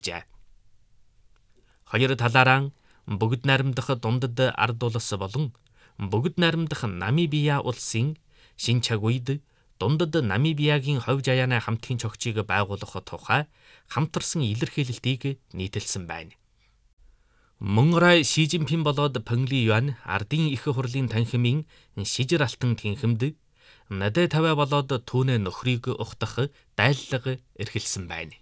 Хоёр талаараа бүгд найрамдах дундад ард улс болон бүгд найрамдах Намибия улсын шин цаг үед дундад Намибиягийн ховь жаяаны хамтын чогчийг байгуулах тухай хамтарсан илэрхийлэлтийг нийтэлсэн байна. Мөн Ши Жинпин болоод Пэнли Юань ардын их хурлын танхимын шижир алтан тэнхимд Надэ Тавай болоод түүнээ нөхрийг ухтах дайллага эрхэлсэн байна.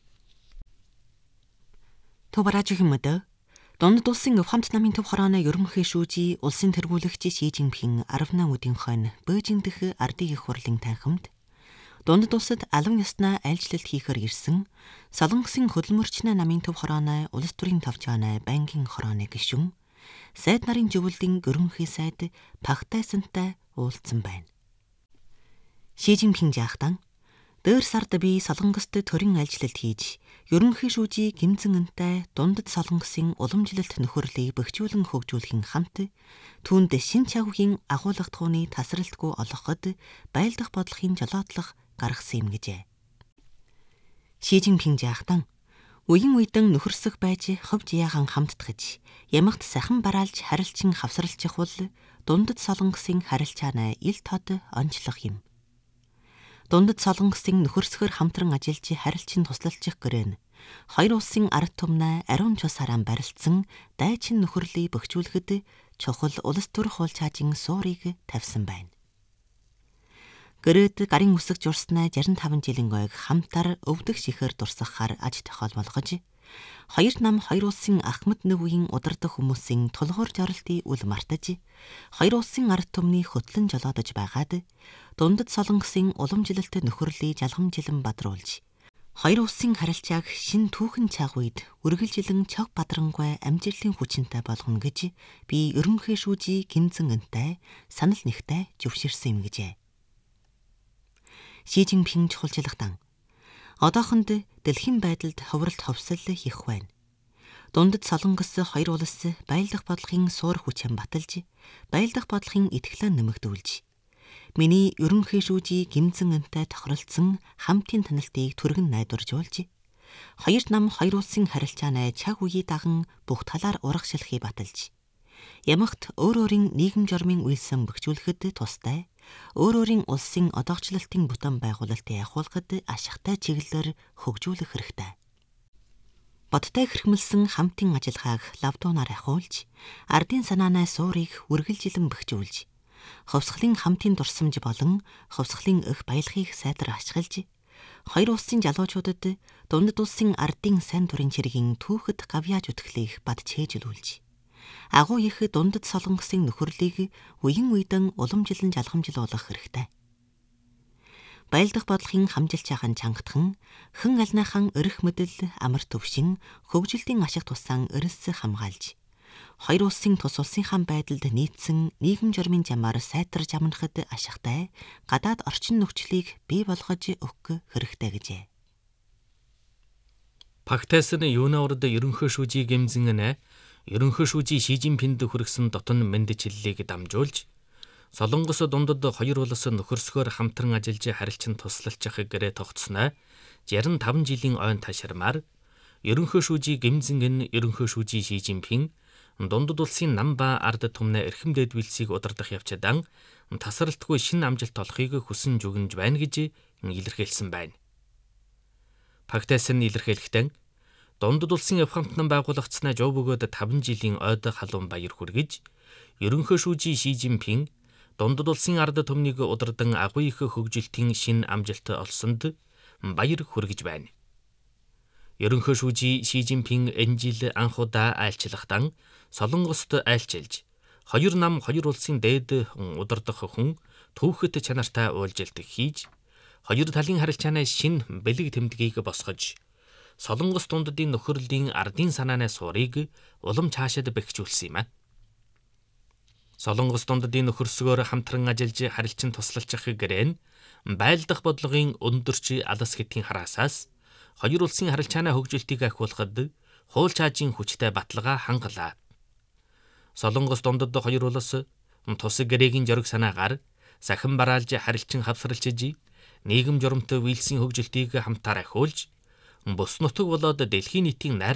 토바라주힘무드 Дундад улсын Хувхамт намын төв хорооны ерөнхий шүүжий улсын тэргүүлэгч Ши Жинпин 10 өдрийн хойно Бээжин дэх ардын их хурлын танхимд дундад улсад алан ёсноо айлчлалт хийхээр ирсэн Солонгосын хөдөлмөрчнө намын төв хорооны улс төрийн товчооны банкин хорооны гишүүн сайд нарын зөвлөлийн ерөнхий сайд Пак Тайсантай уулзсан байна. Ши Жинпин жаахтан Дээр сард би Солонгост төрийн айлчлалт хийж, ерөнхий шүүжий Ким Чен Ынтай дундад Солонгосын уламжлалт нөхөрлөлийг бэхжүүлэн хөгжүүлэхийн хамт түүнд шин чавгийн агуулга тууны тасралтгүй олгоход байлдах бодлогын жолоодлого гаргасан юм гэжээ. Ши Жинпин жаахтан үеийн үедэн нөхөрсөх байж ховж яахан хамтдагж, ямагт сахан бараалж харилцан хавсралчих бол дундад Солонгосын харилцааны ил тод онцлох юм. Дундад Солонгосын нөхөрсгөр хамтран ажиллаж харилцан туслалчих гэрэн хоёр улсын ард түмнээ ариун цус хараан барилцсан дайчин нөхөрлөлийг бөхжүүлэхэд чухал улс төрх уул чаажин суурийг тавьсан байна. Гэрээд гарын үсэг журснаа 65 жилийн ойг хамтар өвдөх шихээр дурсахаар аж тохиол болгож хоёр нам хоёр улсын ахмад нүвийн удирдах хүмүүсийн тулгуур жоролтын үл мартаж хоёр улсын ард түмний хөтлөн жолоодож байгаад дундад Солонгосын уламжлалт нөхөрлөлийг жалгамжилан бадруулж хоёр улсын харилцааг шин түүхэн цаг үед үргэлжилэн чог бадрангуй амжилтын хүчинтэй болгоно гэж би ерөнхий шүүжий Ким Чен Ынтай санал нэгтэй зөвшөөрсөн юм гэжээ. Ши Жинпин чухалчлагтан одоохонд дэлхийн байдалд ховролт ховсол хийх байна. Дундад Солонгос хоёр улс байлдах бодлогын суур хүчээр баталж, байлдах бодлогын итгэлээ нэмэгдүүлж, миний ерөнхий шүүжий Ким Чен Ынтай тохиролцсон хамтын танилтыг түргэн найдваржуулж, хоёр нам хоёр улсын харилцааны цаг үеий даган бүх талаар урагшилхийг баталж, ямагт өөр өөрийн нийгэм журмын үйлсэн бөхжүүлэхэд тустай, өөр өөрийн улсын одоогчлалтын бүтэн байгуулалтыг ахуулахад ашигтай чиглэлээр хөгжүүлэх хэрэгтэй. Бодтой хэрхмэлсэн хамтын ажиллагааг лавдуунаар ахиулж, ардын санааны суурийг үргэлжилэн бөхжүүлж, ховсголын хамтын дурсамж болон ховсголын өх баялагийг сайдар ашиглаж, хоёр улсын залуучуудад дундад улсын ардын сайн дурын чиргийн түүхэд гавьяаж үтгэлийг бад чэйжлүүлж, агуу их дундад Солонгосын нөхөрлөлийг үеийн үедэн уламжлан жалгамжлуулах хэрэгтэй. Байлдах бодлогын хамжилж байгаа чангатхан хэн альнаахан өрөх мэдэл амар төвшин хөгжилтийн ашиг тусаан өрөс хамгаалж, хоёр улсын тус улсынхаа байдалд нийцсэн нийгэм журмын жамаар сайтарж амнахад ашигтай гадаад орчин нөхцөлийг бий болгож өгөх хэрэгтэй гэжээ. Пак Тайсан юуны урд ерөнхий шүүжий Ким Чен Ын ерөнхий шүүжий Ши Жинпинд хүргэсэн дотн мэндчиллийг дамжуулж, Солонгос дундад хоёр улс нөхөрсгөөр хамтран ажиллаж харилцан туслалцах гэрээ тогтсноо 65 жилийн ойн ташрамаар ерөнхий шүүжий Ким Чен Ын ерөнхий шүүжий Ши Жинпин дундад улсын нам ба ард түмнээ эрхэм дээдвэлсийг удирдах явцадан тасралтгүй шинэ амжилт олохыг хүсэн жүгнж байна гэж илэрхийлсэн байна. Пак Тайсан илэрхийлэхдээ дундад улсын Хувхамт нам байгуулагдсанаа жоо бөгөөд 5 жилийн ойд халуун баяр хүргэж, ерөнхий шүүжий Ши Жинпин дундад улсын ард түмнийг удирдан агуу их хөгжилтийн шин амжилт олсонд баяр хүргэж байна. Ерөнхий шүүжий Ши Жинпин энэ жил анх удаа айлчлахтан Солонгост айлчилж, хоёр нам хоёр улсын дээд удирдах хүн түүхэд чанартай уулзалт хийж, хоёр талын харилцааны шин бэлэг тэмдгийг босгож, Солонгос дундадын нөхөрлөлийн ардын санааны суурийг улам цаашид бэхжүүлсэн юм. Солонгос дундадын нөхөрсгөөр хамтран ажиллаж харилцан туслалцах гэрээ нь байлдах бодлогын өндөрч алас хэтгийн хараасаас хоёр улсын харилцааны хөгжилтийг ахиулахад хуул чаажийн хүчтэй баталгаа хангалаа. Солонгос дундад хоёр улс тус гэрээгийн жориг санаагаар сахин бараалж харилцан хавсралчиж, нийгэм журамт үйлсийн хөгжилтийг хамтаар ахиулж, бус нутаг болоод дэлхийн нийтийн